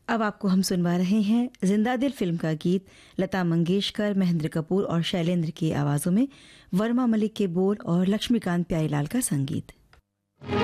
अब आपको हम सुनवा रहे हैं जिंदा दिल फिल्म का गीत लता मंगेशकर, महेंद्र कपूर और शैलेंद्र की आवाज़ों में, वर्मा मलिक के बोल और लक्ष्मीकांत प्यारीलाल का संगीत।